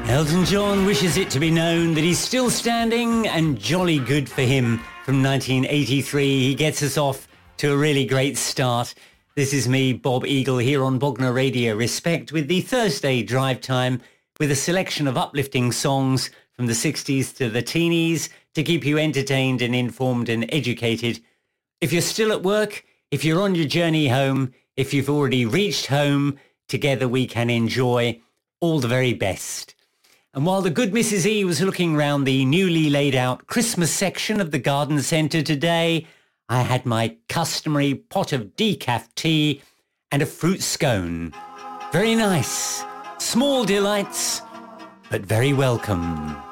Elton John wishes it to be known that he's still standing, and jolly good for him. From 1983, he gets us off to a really great start. This is me, Bob Eagle, here on Bognor Radio Respect with the Thursday Drive Time, with a selection of uplifting songs from the 60s to the teenies to keep you entertained and informed and educated. If you're still at work, if you're on your journey home, if you've already reached home, together we can enjoy all the very best. And while the good Mrs. E was looking round the newly laid out Christmas section of the garden centre today, I had my customary pot of decaf tea and a fruit scone. Very nice. Small delights, but very welcome.